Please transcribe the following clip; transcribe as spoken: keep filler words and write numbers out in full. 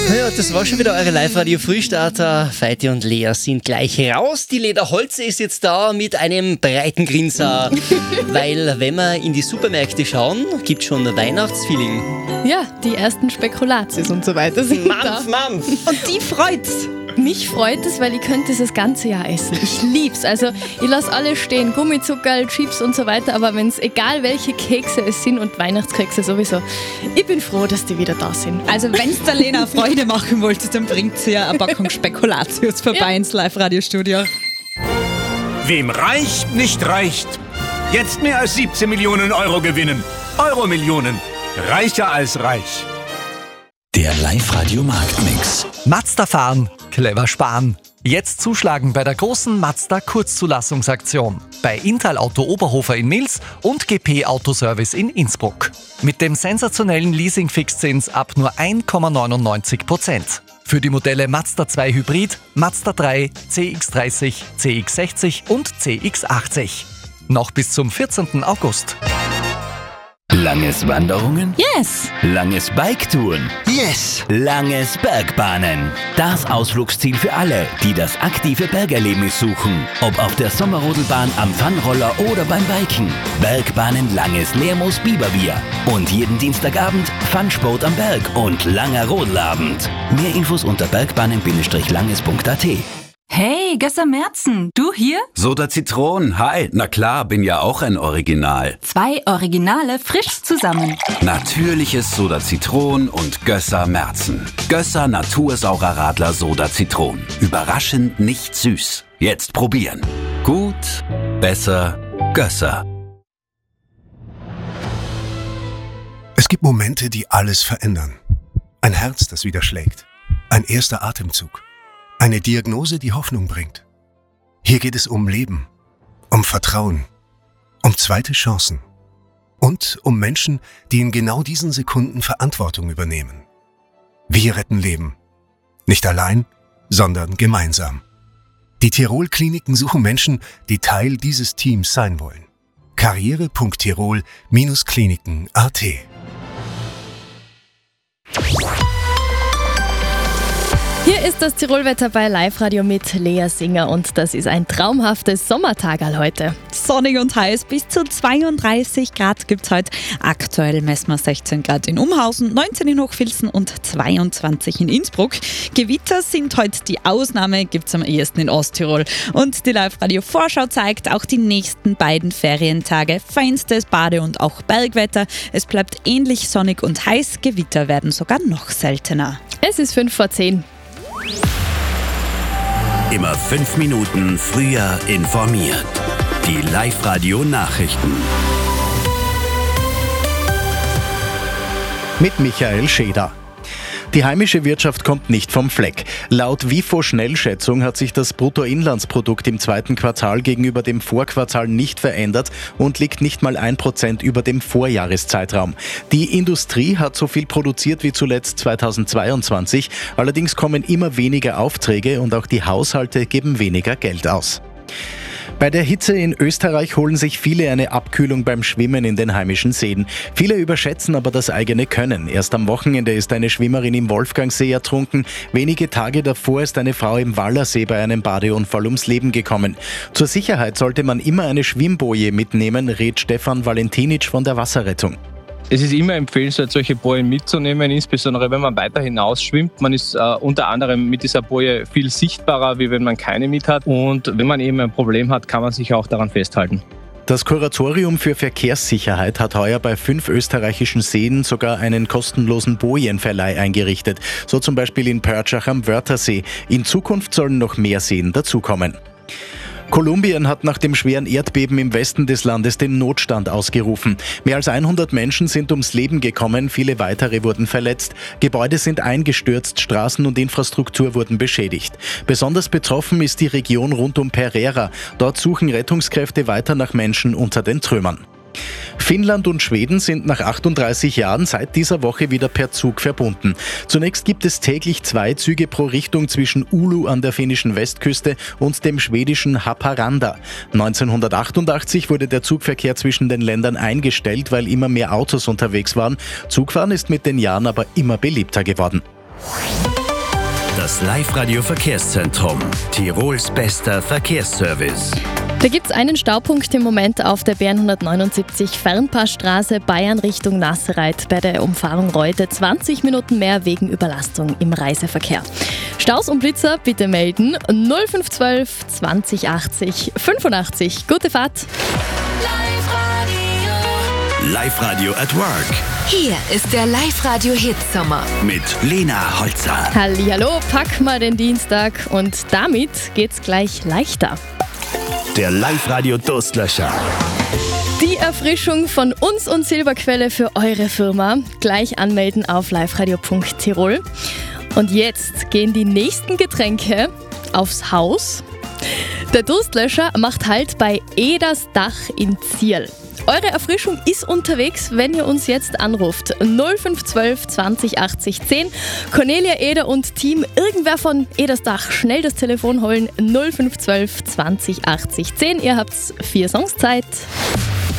Ja, das war schon wieder eure Live-Radio-Frühstarter. Feiti und Lea sind gleich raus. Die Leda Holze ist jetzt da mit einem breiten Grinser. Weil, wenn wir in die Supermärkte schauen, gibt es schon ein Weihnachtsfeeling. Ja, die ersten Spekulatius und so weiter sind Mampf, da. Mampf. Und die freut's. Mich freut es, weil ich könnte es das ganze Jahr essen. Ich lieb's. Also ich lasse alles stehen, Gummizuckerl, Chips und so weiter, aber wenn es egal welche Kekse es sind und Weihnachtskekse sowieso, ich bin froh, dass die wieder da sind. Also wenn es der Lena Freude machen wollt, dann bringt sie ja eine Packung Spekulatius vorbei ja. ins Live-Radio-Studio. Wem reich nicht reicht. Jetzt mehr als siebzehn Millionen Euro gewinnen. Euro-Millionen. Reicher als reich. Der Live-Radio-Marktmix. Mazda fahren, clever sparen. Jetzt zuschlagen bei der großen Mazda Kurzzulassungsaktion. Bei Intal Auto Oberhofer in Mils und G P Autoservice in Innsbruck. Mit dem sensationellen Leasing-Fixzins ab nur eins Komma neunundneunzig Prozent. Für die Modelle Mazda zwei Hybrid, Mazda drei, C X dreißig, C X sechzig und C X achtzig. Noch bis zum vierzehnten August. Langes Wanderungen? Yes! Langes Biketouren? Yes! Langes Bergbahnen. Das Ausflugsziel für alle, die das aktive Bergerlebnis suchen. Ob auf der Sommerrodelbahn, am Funroller oder beim Biken. Bergbahnen Langes Lermoos Biberbier. Und jeden Dienstagabend Funsport am Berg und langer Rodelabend. Mehr Infos unter bergbahnen Langes punkt a t. Hey, Gösser Merzen, du hier? Soda Zitron, hi. Na klar, bin ja auch ein Original. Zwei Originale frisch zusammen. Natürliches Soda Zitron und Gösser Merzen. Gösser Natursaurer Radler Soda Zitron. Überraschend nicht süß. Jetzt probieren. Gut, besser, Gösser. Es gibt Momente, die alles verändern. Ein Herz, das wieder schlägt. Ein erster Atemzug. Eine Diagnose, die Hoffnung bringt. Hier geht es um Leben, um Vertrauen, um zweite Chancen und um Menschen, die in genau diesen Sekunden Verantwortung übernehmen. Wir retten Leben. Nicht allein, sondern gemeinsam. Die Tirol-Kliniken suchen Menschen, die Teil dieses Teams sein wollen. karriere punkt tirol Kliniken punkt a t. Hier ist das Tirolwetter bei Live-Radio mit Lea Singer und das ist ein traumhaftes Sommertagerl heute. Sonnig und heiß, bis zu zweiunddreißig Grad gibt es heute. Aktuell messen wir sechzehn Grad in Umhausen, neunzehn in Hochfilzen und zweiundzwanzig in Innsbruck. Gewitter sind heute die Ausnahme, gibt es am ehesten in Osttirol. Und die Live-Radio-Vorschau zeigt auch die nächsten beiden Ferientage feinstes Bade- und auch Bergwetter. Es bleibt ähnlich sonnig und heiß, Gewitter werden sogar noch seltener. Es ist fünf vor zehn. Immer fünf Minuten früher informiert. Die Live-Radio-Nachrichten. Mit Michael Scheder. Die heimische Wirtschaft kommt nicht vom Fleck. Laut WIFO-Schnellschätzung hat sich das Bruttoinlandsprodukt im zweiten Quartal gegenüber dem Vorquartal nicht verändert und liegt nicht mal ein Prozent über dem Vorjahreszeitraum. Die Industrie hat so viel produziert wie zuletzt zweitausendzweiundzwanzig, allerdings kommen immer weniger Aufträge und auch die Haushalte geben weniger Geld aus. Bei der Hitze in Österreich holen sich viele eine Abkühlung beim Schwimmen in den heimischen Seen. Viele überschätzen aber das eigene Können. Erst am Wochenende ist eine Schwimmerin im Wolfgangsee ertrunken. Wenige Tage davor ist eine Frau im Wallersee bei einem Badeunfall ums Leben gekommen. Zur Sicherheit sollte man immer eine Schwimmboje mitnehmen, rät Stefan Valentinic von der Wasserrettung. Es ist immer empfehlenswert, solche Bojen mitzunehmen, insbesondere wenn man weiter hinaus schwimmt. Man ist äh, unter anderem mit dieser Boje viel sichtbarer, wie wenn man keine mit hat. Und wenn man eben ein Problem hat, kann man sich auch daran festhalten. Das Kuratorium für Verkehrssicherheit hat heuer bei fünf österreichischen Seen sogar einen kostenlosen Bojenverleih eingerichtet. So zum Beispiel in Pörtschach am Wörthersee. In Zukunft sollen noch mehr Seen dazukommen. Kolumbien hat nach dem schweren Erdbeben im Westen des Landes den Notstand ausgerufen. Mehr als hundert Menschen sind ums Leben gekommen, viele weitere wurden verletzt. Gebäude sind eingestürzt, Straßen und Infrastruktur wurden beschädigt. Besonders betroffen ist die Region rund um Pereira. Dort suchen Rettungskräfte weiter nach Menschen unter den Trümmern. Finnland und Schweden sind nach achtunddreißig Jahren seit dieser Woche wieder per Zug verbunden. Zunächst gibt es täglich zwei Züge pro Richtung zwischen Oulu an der finnischen Westküste und dem schwedischen Haparanda. neunzehnhundertachtundachtzig wurde der Zugverkehr zwischen den Ländern eingestellt, weil immer mehr Autos unterwegs waren. Zugfahren ist mit den Jahren aber immer beliebter geworden. Das Live-Radio-Verkehrszentrum. Tirols bester Verkehrsservice. Da gibt es einen Staupunkt im Moment auf der B hundertneunundsiebzig Fernpassstraße Bayern Richtung Nassereit bei der Umfahrung Reute. zwanzig Minuten mehr wegen Überlastung im Reiseverkehr. Staus und Blitzer bitte melden null fünf eins zwei zwanzig achtzig fünfundachtzig. Gute Fahrt! Live-Radio at Work. Hier ist der Live-Radio-Hit-Sommer. Mit Lena Holzer. Hallihallo, pack mal den Dienstag und damit geht's gleich leichter. Der Live-Radio-Durstlöscher. Die Erfrischung von uns und Silberquelle für eure Firma. Gleich anmelden auf liveradio punkt tirol. Und jetzt gehen die nächsten Getränke aufs Haus. Der Durstlöscher macht Halt bei Eders Dach in Zierl. Eure Erfrischung ist unterwegs, wenn ihr uns jetzt anruft. null fünf eins zwei zwanzig achtzig zehn. Cornelia, Eder und Team, irgendwer von Eders Dach, schnell das Telefon holen. null fünf eins zwei zwanzig achtzig zehn. Ihr habt vier Songs Zeit.